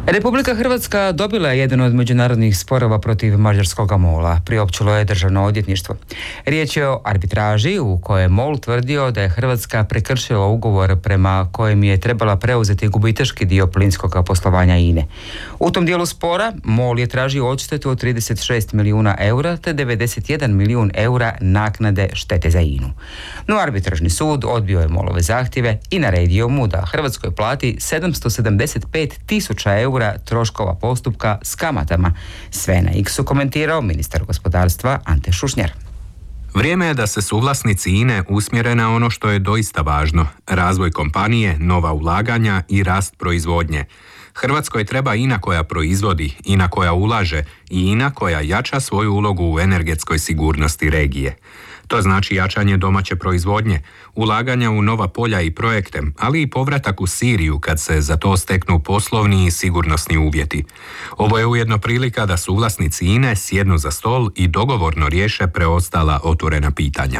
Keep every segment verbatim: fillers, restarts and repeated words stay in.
Republika Hrvatska dobila je jedan od međunarodnih sporova protiv mađarskog MOL-a, priopćilo je Državno odvjetništvo. Riječ je o arbitraži u kojoj je MOL tvrdio da je Hrvatska prekršila ugovor prema kojem je trebala preuzeti gubitaški dio plinskog poslovanja I N E. U tom dijelu spora MOL je tražio odštetu od trideset šest milijuna eura te devedeset jedan milijun eura naknade štete za I N U. No arbitražni sud odbio je MOL-ove zahtjeve i naredio mu da Hrvatskoj plati sedamsto sedamdeset pet tisuća eura troškova postupka s kamatama. Sve na X-u komentirao ministar gospodarstva Ante Šušnjar. Vrijeme je da se suvlasnici I N E usmjere na ono što je doista važno. Razvoj kompanije, nova ulaganja i rast proizvodnje. Hrvatskoj treba I N A koja proizvodi, I N A koja ulaže i I N A koja jača svoju ulogu u energetskoj sigurnosti regije. To znači jačanje domaće proizvodnje, ulaganja u nova polja i projekte, ali i povratak u Siriju kad se za to steknu poslovni i sigurnosni uvjeti. Ovo je ujedno prilika da suvlasnici I N E sjednu za stol i dogovorno riješe preostala otvorena pitanja.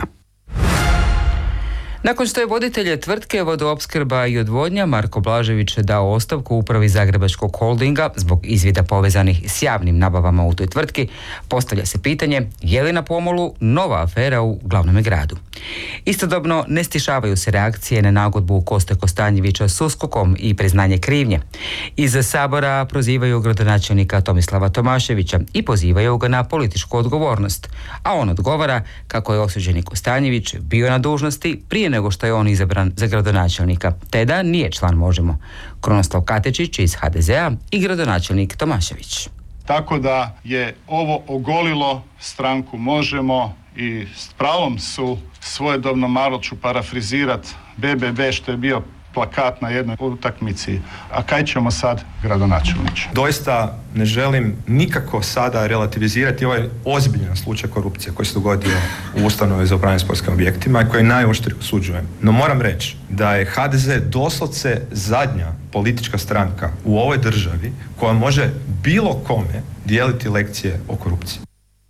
Nakon što je voditelj tvrtke Vodoopskrba i odvodnja Marko Blažević dao ostavku u upravi Zagrebačkog holdinga zbog izvida povezanih s javnim nabavama u toj tvrtki, postavlja se pitanje je li na pomolu nova afera u glavnom gradu. Istodobno ne stišavaju se reakcije na nagodbu Koste Kostanjevića s USKOK-om i priznanje krivnje. Iz Sabora prozivaju gradonačelnika Tomislava Tomaševića i pozivaju ga na političku odgovornost, a on odgovara kako je osuđeni Kostanjević bio na dužnosti prije nego što je on izabran za gradonačelnika, te da nije član Možemo. Krunoslav Katečić iz H D Z-a i gradonačelnik Tomašević. Tako da je ovo ogolilo stranku Možemo i s pravom su svojedobno, malo ću parafrizirat, be be be što je bio plakat na jednoj utakmici. A kaj ćemo sad, gradonačelniče? Doista ne želim nikako sada relativizirati ovaj ozbiljan slučaj korupcije koji se dogodio u ustanovi za upravljanje sportskim objektima i koji najoštrije osuđujem. No moram reći da je H D Z doslovce zadnja politička stranka u ovoj državi koja može bilo kome dijeliti lekcije o korupciji.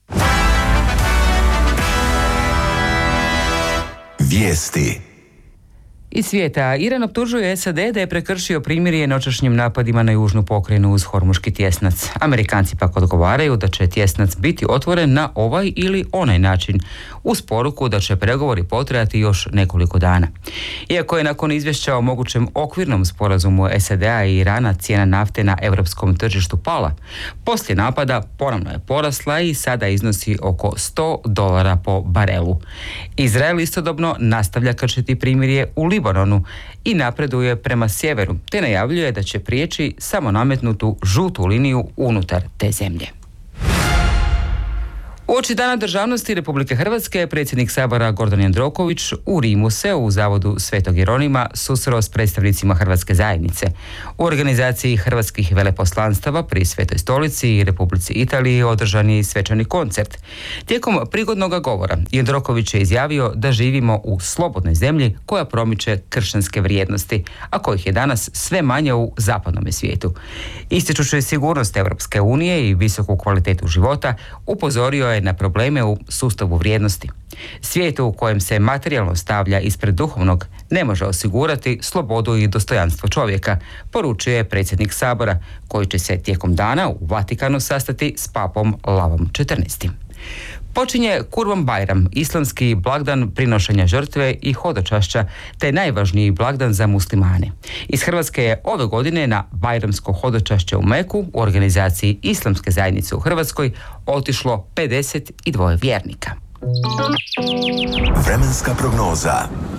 Vijesti iz svijeta. Iran optužuje S A D da je prekršio primirje noćašnjim napadima na južnu pokrajinu uz Hormuški tjesnac. Amerikanci pak odgovaraju da će tjesnac biti otvoren na ovaj ili onaj način, uz poruku da će pregovori potrajati još nekoliko dana. Iako je nakon izvješća o mogućem okvirnom sporazumu S A D-a i Irana cijena nafte na europskom tržištu pala, poslije napada ponovno je porasla i sada iznosi oko sto dolara po barelu. Izrael istodobno nastavlja kršiti primirje u Libanonu i napreduje prema sjeveru, te najavljuje da će prijeći samo nametnutu žutu liniju unutar te zemlje. Uoči Dana državnosti Republike Hrvatske, predsjednik Sabora Gordan Jandroković u Rimu se u Zavodu Svetog Jeronima susreo s predstavnicima Hrvatske zajednice. U organizaciji hrvatskih veleposlanstava pri Svetoj stolici i Republici Italiji održan je svečani koncert. Tijekom prigodnog govora Jandroković je izjavio da živimo u slobodnoj zemlji koja promiče kršćanske vrijednosti, a kojih je danas sve manje u zapadnom svijetu. Ističući sigurnost Europske unije i visoku kvalitetu života, upozorio je na probleme u sustavu vrijednosti. Svijet u kojem se materijalno stavlja ispred duhovnog ne može osigurati slobodu i dostojanstvo čovjeka, poručuje predsjednik Sabora, koji će se tijekom dana u Vatikanu sastati s papom Lavom četrnaestim. Počinje Kurban Bajram, islamski blagdan prinošenja žrtve i hodočašća, te najvažniji blagdan za muslimane. Iz Hrvatske je ove godine na bajramsko hodočašće u Meku u organizaciji Islamske zajednice u Hrvatskoj otišlo pedeset dva vjernika. Vremenska prognoza.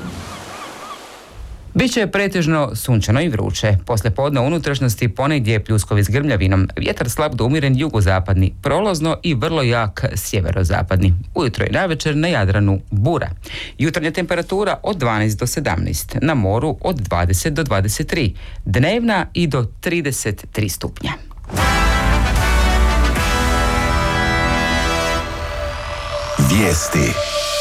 Biće pretežno sunčano i vruće. Poslije podne unutrašnjosti ponegdje pljuskovi s grmljavinom, vjetar slab do umjeren jugozapadni, prolazno i vrlo jak sjeverozapadni. Ujutro i navečer na Jadranu bura. Jutarnja temperatura od dvanaest do sedamnaest, na moru od dvadeset do dvadeset tri, dnevna i do trideset tri stupnja. Vijesti.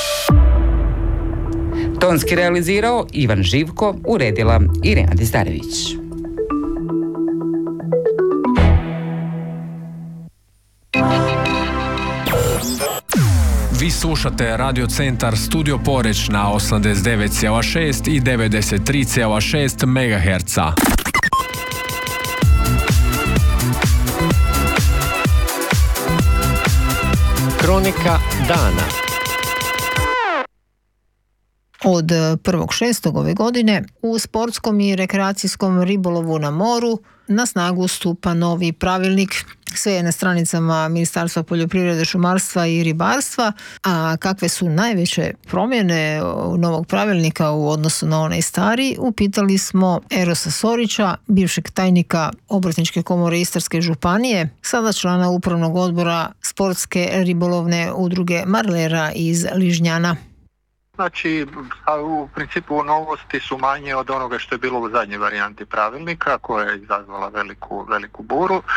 Tonski realizirao Ivan Živko, uredila Irena Dizdarević. Vi slušate Radio Centar Studio Poreć na osamdeset devet zarez šest i devedeset tri zarez šest megaherca. Kronika dana. Od prvog šestog ove godine u sportskom i rekreacijskom ribolovu na moru na snagu stupa novi pravilnik. Sve je na stranicama Ministarstva poljoprivrede, šumarstva i ribarstva. A kakve su najveće promjene novog pravilnika u odnosu na onaj stari, upitali smo Erosa Sorića, bivšeg tajnika Obrtničke komore Istarske županije, sada člana upravnog odbora Sportske ribolovne udruge Marlera iz Ližnjana. Znači, u principu novosti su manje od onoga što je bilo u zadnjoj varijanti pravilnika, koja je izazvala veliku, veliku buru. E,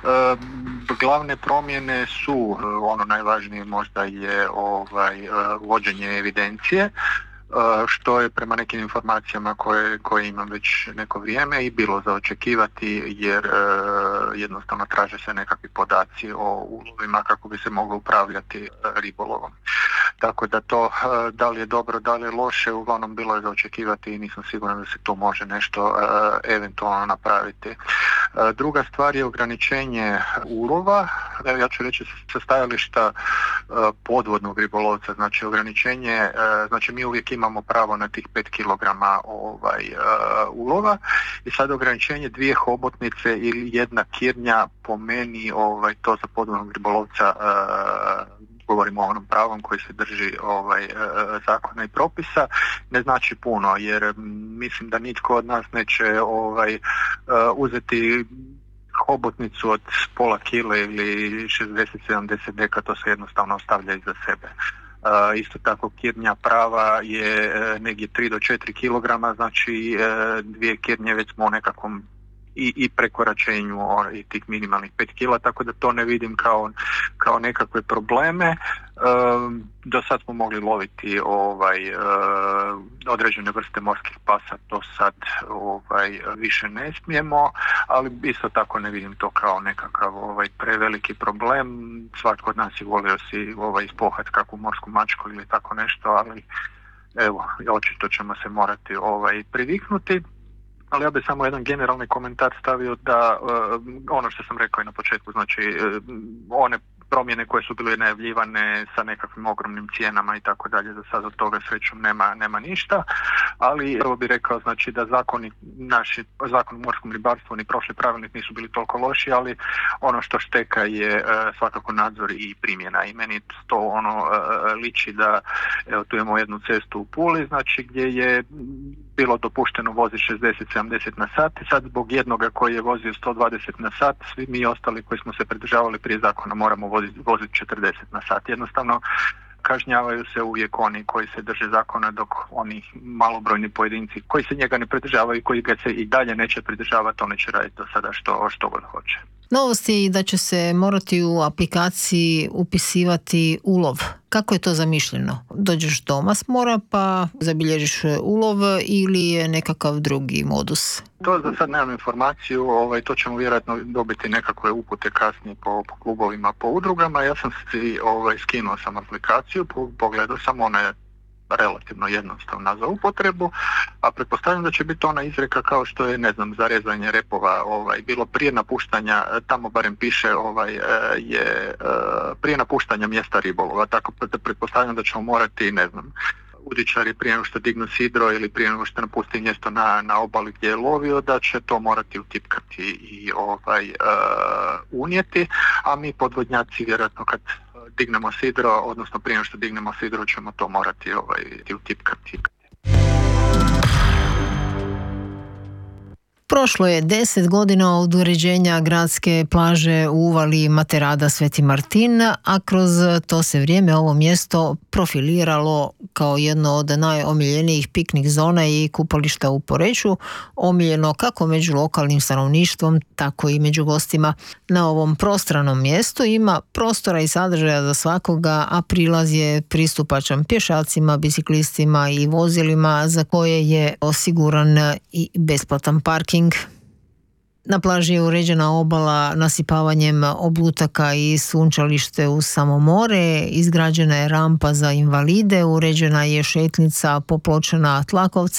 glavne promjene su, ono najvažnije možda je ovaj, vođenje evidencije, što je prema nekim informacijama koje, koje imam već neko vrijeme i bilo za očekivati, jer e, jednostavno traže se nekakvi podaci o ulovima kako bi se moglo upravljati ribolovom. Tako da to, e, da li je dobro, da li je loše, uglavnom bilo je za očekivati i nisam siguran da se tu može nešto e, eventualno napraviti. E, druga stvar je ograničenje ulova. E, ja ću reći sa stajališta e, podvodnog ribolovca, znači ograničenje, e, znači mi uvijek imamo imamo pravo na tih pet kilograma ovaj, uh, ulova i sad ograničenje dvije hobotnice ili jedna kirnja po meni ovaj, to za podvodnog ribolovca uh, govorimo o onom pravom koji se drži ovaj, uh, zakona i propisa, ne znači puno jer mislim da nitko od nas neće ovaj, uh, uzeti hobotnicu od pola kile ili šezdeset sedamdeset deka, to se jednostavno ostavlja iza sebe. Uh, isto tako kirnja prava je uh, negdje tri do četiri kilograma, znači uh, dvije kirnje već smo u nekakvom i, i prekoračenju o, i tih minimalnih pet kila, tako da to ne vidim kao, kao nekakve probleme. Uh, do sad smo mogli loviti ovaj, uh, određene vrste morskih pasa, to sad ovaj, više ne smijemo, ali isto tako ne vidim to kao nekakav ovaj, preveliki problem. Svatko od nas je volio si ovaj, ispohati kakvu morsku mačku ili tako nešto, ali evo, očito ćemo se morati ovaj, priviknuti. Ali ja bih samo jedan generalni komentar stavio da uh, ono što sam rekao i na početku, znači uh, one promjene koje su bile najavljivane sa nekakvim ogromnim cijenama i tako dalje, za sad od toga srećom nema, nema ništa, ali prvo bih rekao znači da zakoni, naši zakon o morskom ribarstvu ni prošli pravilnik nisu bili toliko loši, ali ono što šteka je uh, svakako nadzor i primjena i meni to ono uh, liči da evo tu imamo jednu cestu u Puli, znači gdje je bilo dopušteno voziti šezdeset sedamdeset na sat i sad zbog jednoga koji je vozio sto dvadeset na sat, svi mi ostali koji smo se pridržavali prije zakona moramo voziti, voziti četrdeset na sat. Jednostavno kažnjavaju se uvijek oni koji se drže zakona, dok oni malobrojni pojedinci koji se njega ne pridržavaju i koji ga se i dalje neće pridržavati, oni će raditi do sada što, što god hoće. Novost je da će se morati u aplikaciji upisivati ulov. Kako je to zamišljeno? Dođeš doma s mora pa zabilježiš ulov ili je nekakav drugi modus? To za sad nemam informaciju, ovaj, to ćemo vjerojatno dobiti nekakve upute kasnije po, po klubovima, po udrugama. Ja sam si ovaj, skinuo sam aplikaciju, pogledao sam, ona je relativno jednostavna za upotrebu, a pretpostavljam da će biti ona izreka kao što je, ne znam, za rezanje repova ovaj, bilo prije napuštanja, tamo barem piše ovaj, je prije napuštanja mjesta ribolova, tako da pretpostavljam da ćemo morati, ne znam, udičari prije nego što dignu sidro ili prije nego što napusti mjesto na, na obali gdje je lovio, da će to morati utipkati i ovaj, uh, unijeti, a mi podvodnjaci vjerojatno kad dignemo sidro, odnosno prije nego što dignemo sidro ćemo to morati ovaj, utipkati. Prošlo je deset godina od uređenja gradske plaže u uvali Materada Sveti Martin, a kroz to se vrijeme ovo mjesto profiliralo kao jedno od najomiljenijih piknik zona i kupališta u Poreču, omiljeno kako među lokalnim stanovništvom, tako i među gostima. Na ovom prostranom mjestu ima prostora i sadržaja za svakoga, a prilaz je pristupačan pješacima, biciklistima i vozilima za koje je osiguran i besplatan parking. Na plaži je uređena obala nasipavanjem oblutaka i sunčalište uz samo more, izgrađena je rampa za invalide, uređena je šetnica popločena tlakovcem,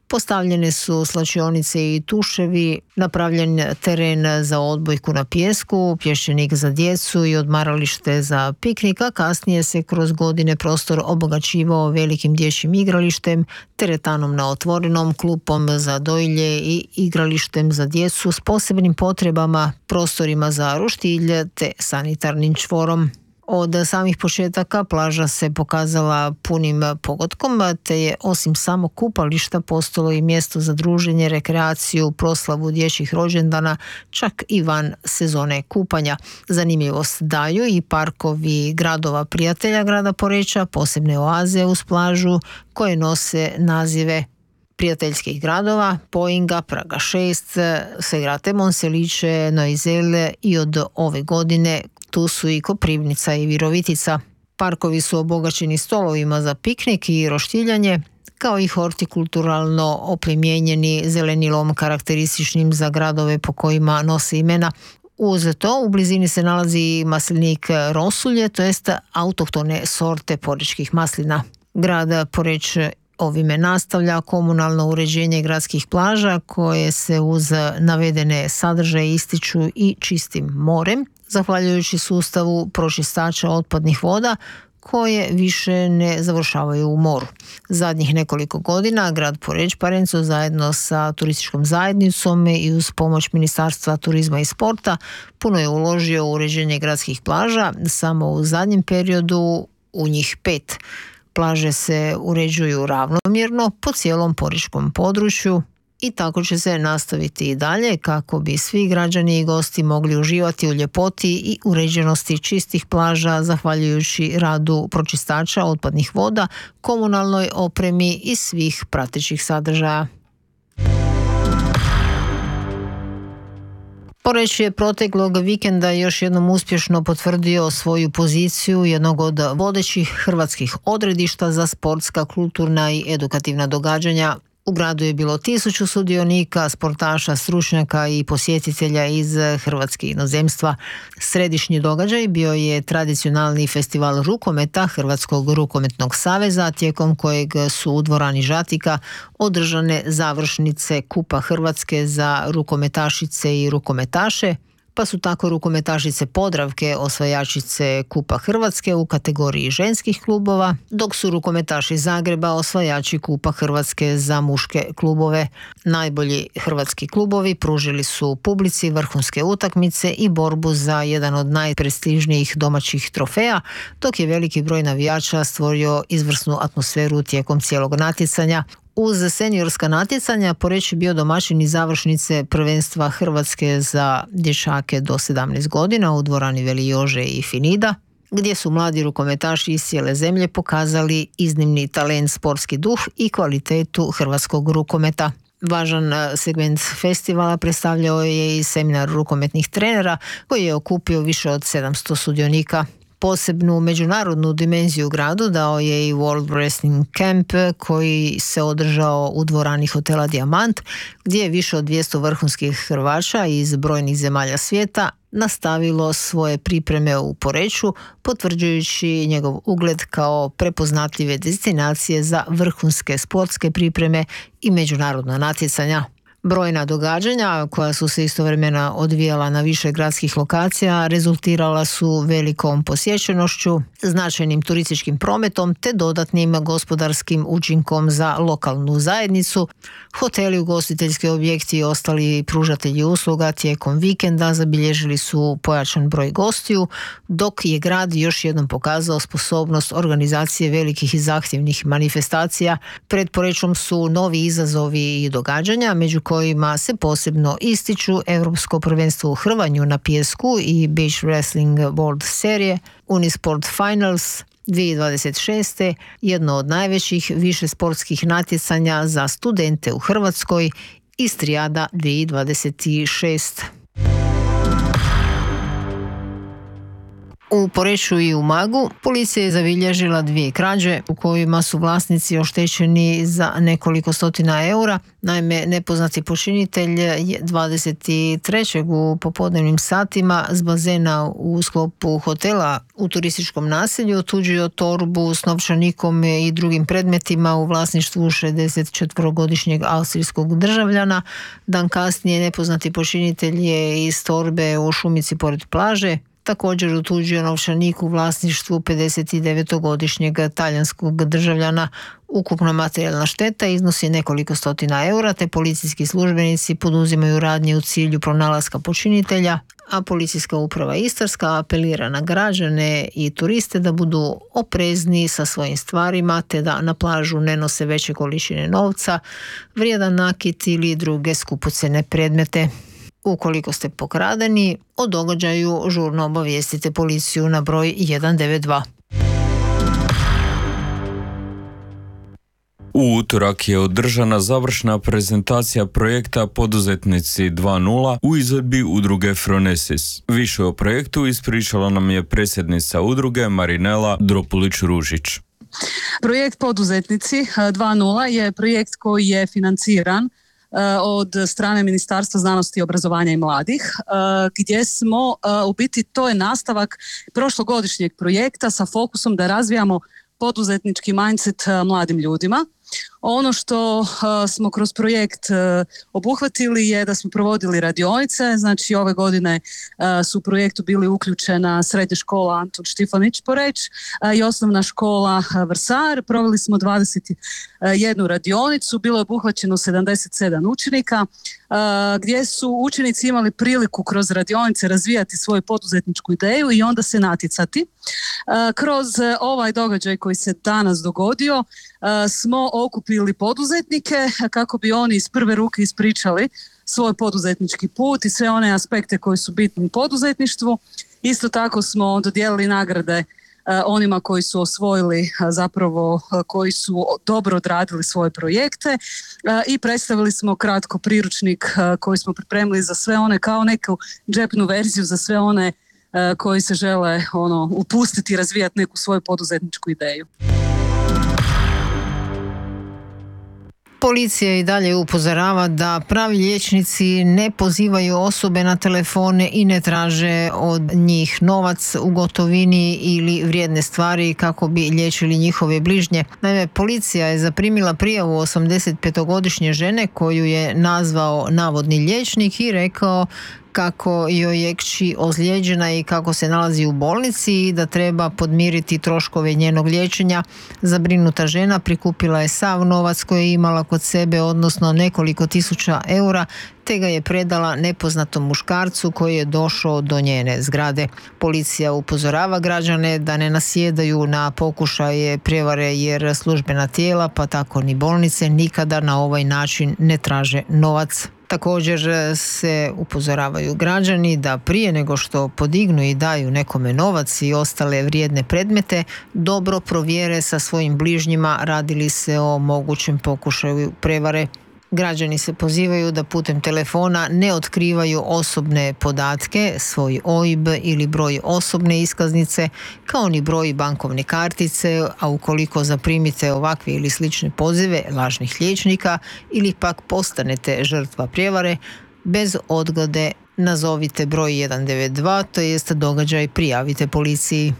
Postavljene su slačionice i tuševi, napravljen teren za odbojku na pijesku, pješčanik za djecu i odmaralište za piknik, a kasnije se kroz godine prostor obogaćivao velikim dječjim igralištem, teretanom na otvorenom, klupom za dojilje i igralištem za djecu s posebnim potrebama, prostorima za roštilj te sanitarnim čvorom. Od samih početaka plaža se pokazala punim pogodkom, te je osim samo kupališta postalo i mjesto za druženje, rekreaciju, proslavu dječjih rođendana, čak i van sezone kupanja. Zanimljivost daju i parkovi gradova prijatelja grada Poreča, posebne oaze uz plažu koje nose nazive prijateljskih gradova, Poinga, Praga šest, Segrate Monseliče, Noizele i od ove godine tu su i Koprivnica i Virovitica. Parkovi su obogaćeni stolovima za piknik i roštiljanje, kao i hortikulturalno opremjenjeni zelenilom karakterističnim za gradove po kojima nose imena. Uz to u blizini se nalazi maslinik Rosulje, to jest autohtone sorte porečkih maslina. Grad Poreč ovime nastavlja komunalno uređenje gradskih plaža koje se uz navedene sadržaje ističu i čistim morem, zahvaljujući sustavu pročistača otpadnih voda koje više ne završavaju u moru. Zadnjih nekoliko godina grad Poreč Parenco zajedno sa turističkom zajednicom i uz pomoć Ministarstva turizma i sporta puno je uložio u uređenje gradskih plaža, samo u zadnjem periodu u njih pet. Plaže se uređuju ravnomjerno po cijelom porečkom području i tako će se nastaviti i dalje kako bi svi građani i gosti mogli uživati u ljepoti i uređenosti čistih plaža zahvaljujući radu pročistača otpadnih voda, komunalnoj opremi i svih pratećih sadržaja. Poreč je proteklog vikenda još jednom uspješno potvrdio svoju poziciju jednog od vodećih hrvatskih odredišta za sportska, kulturna i edukativna događanja. U gradu je bilo tisuću sudionika, sportaša, stručnjaka i posjetitelja iz Hrvatske i inozemstva. Središnji događaj bio je tradicionalni festival rukometa Hrvatskog rukometnog saveza, tijekom kojeg su u dvorani Žatika održane završnice Kupa Hrvatske za rukometašice i rukometaše, pa su tako rukometašice Podravke osvajačice Kupa Hrvatske u kategoriji ženskih klubova, dok su rukometaši Zagreba osvajači Kupa Hrvatske za muške klubove. Najbolji hrvatski klubovi pružili su publici vrhunske utakmice i borbu za jedan od najprestižnijih domaćih trofeja, dok je veliki broj navijača stvorio izvrsnu atmosferu tijekom cijelog natjecanja. Uz seniorska natjecanja Poreč je bio domaćin i završnice prvenstva Hrvatske za dječake do sedamnaest godina u dvorani Veli Jože i Finida, gdje su mladi rukometaši iz cijele zemlje pokazali iznimni talent, sportski duh i kvalitetu hrvatskog rukometa. Važan segment festivala predstavljao je i seminar rukometnih trenera koji je okupio više od sedamsto sudionika. Posebnu međunarodnu dimenziju gradu dao je i World Wrestling Camp koji se održao u dvorani hotela Dijamant, gdje je više od dvjesto vrhunskih Hrvaća iz brojnih zemalja svijeta nastavilo svoje pripreme u Poreču, potvrđujući njegov ugled kao prepoznatljive destinacije za vrhunske sportske pripreme i međunarodna natjecanja. Brojna događanja koja su se istovremeno odvijala na više gradskih lokacija rezultirala su velikom posjećenošću, značajnim turističkim prometom te dodatnim gospodarskim učinkom za lokalnu zajednicu. Hoteli, ugostiteljski objekti i ostali pružatelji usluga tijekom vikenda zabilježili su pojačan broj gostiju, dok je grad još jednom pokazao sposobnost organizacije velikih i zahtjevnih manifestacija. Pred Porečom su novi izazovi i događanja, među kojima se posebno ističu Europsko prvenstvo u hrvanju na pijesku i Beach Wrestling World serije, Unisport Finals dvije tisuće dvadeset šeste, jedno od najvećih više sportskih natjecanja za studente u Hrvatskoj, Istrijada dvije tisuće dvadeset šest. U Poreču i Umagu policija je zabilježila dvije krađe u kojima su vlasnici oštećeni za nekoliko stotina eura. Naime, nepoznati počinitelj je dvadeset trećeg u popodnevnim satima s bazena u sklopu hotela u turističkom naselju otuđio torbu s novčanikom i drugim predmetima u vlasništvu šezdesetčetvorogodišnjeg austrijskog državljana. Dan kasnije nepoznati počinitelj je iz torbe u šumici pored plaže također otuđio novčanik u vlasništvu pedesetdevetogodišnjeg talijanskog državljana. Ukupna materijalna šteta iznosi nekoliko stotina eura, te policijski službenici poduzimaju radnje u cilju pronalaska počinitelja, a policijska uprava Istarska apelira na građane i turiste da budu oprezni sa svojim stvarima, te da na plažu ne nose veće količine novca, vrijedan nakit ili druge skupocjene predmete. Ukoliko ste pokradeni, o događaju žurno obavijestite policiju na broj jedan devet dva. U utorak je održana završna prezentacija projekta Poduzetnici dva nula u izvedbi udruge Phronesis. Više o projektu ispričala nam je predsjednica udruge Marinela Dropulić-Ružić. Projekt Poduzetnici dva nula je projekt koji je financiran od strane Ministarstva znanosti, obrazovanja i mladih, gdje smo, u biti to je nastavak prošlogodišnjeg projekta sa fokusom da razvijamo poduzetnički mindset mladim ljudima. Ono što uh, smo kroz projekt uh, obuhvatili je da smo provodili radionice, znači ove godine uh, su u projektu bili uključena srednja škola Anton Štifanić Poreč uh, i osnovna škola uh, Vrsar. Proveli smo dvadeset jednu radionicu, bilo je obuhvaćeno sedamdeset sedam učenika, uh, gdje su učenici imali priliku kroz radionice razvijati svoju poduzetničku ideju i onda se natjecati. Uh, kroz uh, ovaj događaj koji se danas dogodio uh, smo okupili poduzetnike kako bi oni iz prve ruke ispričali svoj poduzetnički put i sve one aspekte koji su bitni u poduzetništvu. Isto tako smo dodijelili nagrade onima koji su osvojili, zapravo koji su dobro odradili svoje projekte i predstavili smo kratko priručnik koji smo pripremili za sve one, kao neku džepnu verziju za sve one koji se žele ono upustiti i razvijati neku svoju poduzetničku ideju. Policija i dalje upozorava da pravi liječnici ne pozivaju osobe na telefone i ne traže od njih novac u gotovini ili vrijedne stvari kako bi liječili njihove bližnje. Naime, policija je zaprimila prijavu osamdesetpetogodišnje žene koju je nazvao navodni liječnik i rekao kako joj je kći ozlijeđena i kako se nalazi u bolnici i da treba podmiriti troškove njenog liječenja. Zabrinuta žena prikupila je sav novac koji je imala kod sebe, odnosno nekoliko tisuća eura, te ga je predala nepoznatom muškarcu koji je došao do njene zgrade. Policija upozorava građane da ne nasjedaju na pokušaje prijevare jer službena tijela, pa tako ni bolnice, nikada na ovaj način ne traže novac. Također se upozoravaju građani da prije nego što podignu i daju nekome novac i ostale vrijedne predmete, dobro provjere sa svojim bližnjima radi li se o mogućem pokušaju prevare. Građani se pozivaju da putem telefona ne otkrivaju osobne podatke, svoj O I B ili broj osobne iskaznice, kao ni broj bankovne kartice, a ukoliko zaprimite ovakve ili slične pozive lažnih liječnika ili pak postanete žrtva prijevare, bez odgode nazovite broj jedan devet dva, to jest događaj prijavite policiji.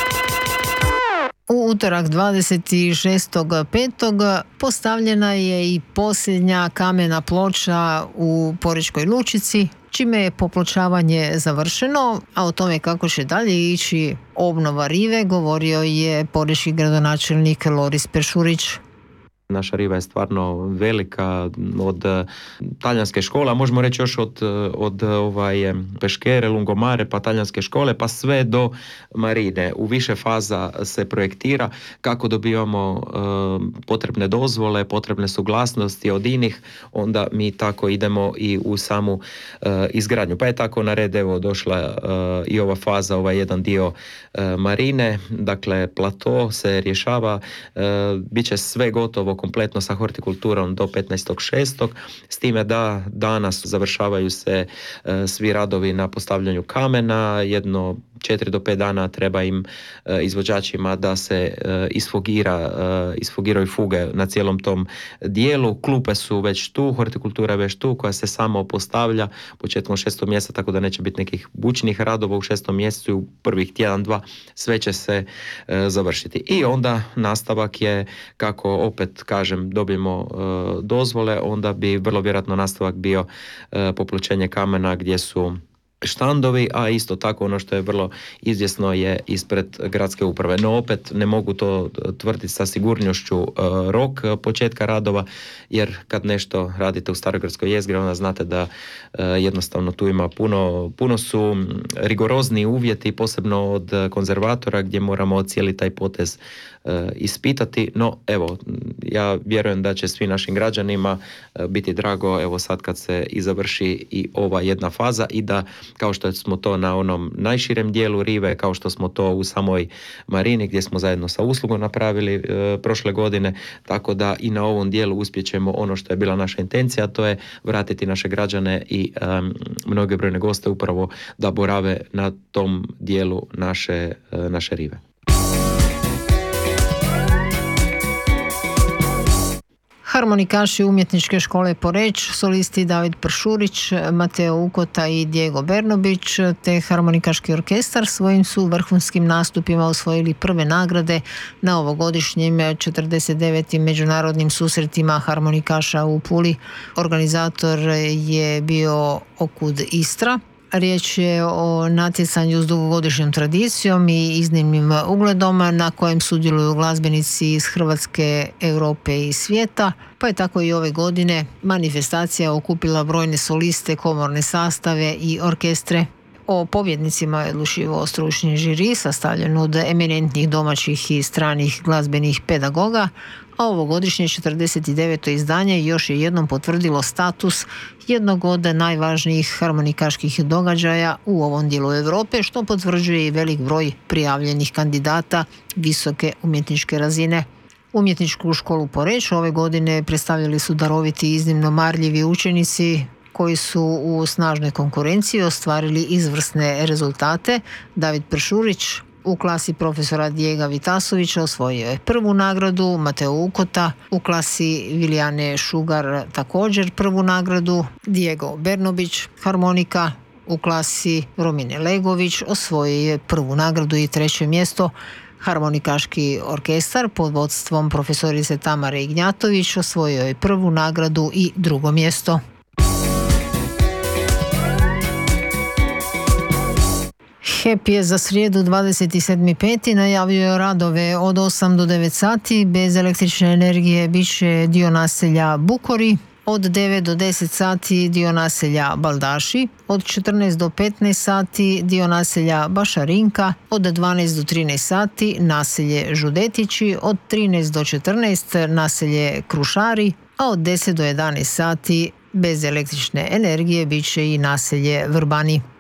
U utorak dvadeset šestog petog postavljena je i posljednja kamena ploča u Porečkoj Lučici, čime je popločavanje završeno, a o tome kako će dalje ići obnova rive govorio je porečki gradonačelnik Loris Peršurić. Naša riva je stvarno velika, od talijanske škole, a možemo reći još od, od ovaj, peškere, lungomare, pa talijanske škole, pa sve do marine. U više faza se projektira kako dobivamo uh, potrebne dozvole, potrebne suglasnosti od inih, onda mi tako idemo i u samu uh, izgradnju. Pa je tako na red evo došla uh, i ova faza, ovaj jedan dio uh, marine, dakle plato se rješava, uh, bit će sve gotovo kompletno sa hortikulturom do petnaestog šestog s time da danas završavaju se e, svi radovi na postavljanju kamena, jedno četiri do pet dana treba im izvođačima da se isfogira, isfogiraju fuge na cijelom tom dijelu. Klupe su već tu, hortikultura je već tu koja se samo postavlja početkom šestog mjeseca, tako da neće biti nekih bučnih radova u šestom mjesecu i u prvih tjedan, dva sve će se završiti. I onda nastavak je, kako opet kažem, dobijemo dozvole, onda bi vrlo vjerojatno nastavak bio popločenje kamena gdje su štandovi, a isto tako ono što je vrlo izvjesno je ispred gradske uprave. No opet ne mogu to tvrditi sa sigurnošću uh, rok početka radova, jer kad nešto radite u starogradskoj jezgri, onda znate da uh, jednostavno tu ima puno, puno su rigorozni uvjeti, posebno od konzervatora, gdje moramo cijeli taj potez uh, ispitati. No evo, ja vjerujem da će svim našim građanima uh, biti drago evo sad kad se i završi i ova jedna faza i da kao što smo to na onom najširem dijelu rive, kao što smo to u samoj marini gdje smo zajedno sa uslugom napravili e, prošle godine, tako da i na ovom dijelu uspjećemo ono što je bila naša intencija, a to je vratiti naše građane i e, mnoge brojne goste upravo da borave na tom dijelu naše, e, naše rive. Harmonikaši Umjetničke škole Poreč, solisti David Pršurić, Mateo Ukota i Diego Bernobić, te harmonikaški orkestar svojim su vrhunskim nastupima osvojili prve nagrade na ovogodišnjim četrdeset devetim međunarodnim susretima harmonikaša u Puli. Organizator je bio Okud Istra. Riječ je o natjecanju s dugogodišnjom tradicijom i iznimnim ugledom na kojem sudjeluju glazbenici iz Hrvatske, Europe i svijeta, pa je tako i ove godine manifestacija okupila brojne soliste, komorne sastave i orkestre. O pobjednicima je odlučivao stručni žiri sastavljen od eminentnih domaćih i stranih glazbenih pedagoga, a ovogodišnje četrdeset deveto izdanje još je jednom potvrdilo status jednog od najvažnijih harmonikaških događaja u ovom dijelu Europe, što potvrđuje i velik broj prijavljenih kandidata visoke umjetničke razine. Umjetničku školu Poreč ove godine predstavljali su daroviti i iznimno marljivi učenici koji su u snažnoj konkurenciji ostvarili izvrsne rezultate. David Pršurić u klasi profesora Dijega Vitasovića osvojio je prvu nagradu, Mateo Ukota u klasi Vilijane Šugar također prvu nagradu, Diego Bernobić harmonika u klasi Romine Legović osvojio je prvu nagradu i treće mjesto. Harmonikaški orkestar pod vodstvom profesorice Tamare Ignjatović osvojio je prvu nagradu i drugo mjesto. H E P je za srijedu dvadeset sedmi peti najavio radove od osam do devet sati. Bez električne energije bit će dio naselja Bukori, od devet do deset sati dio naselja Baldaši, od četrnaest do petnaest sati dio naselja Bašarinka, od dvanaest do trinaest sati naselje Žudetići, od trinaest do četrnaest naselje Krušari, a od deset do jedanaest sati bez električne energije bit će i naselje Vrbani.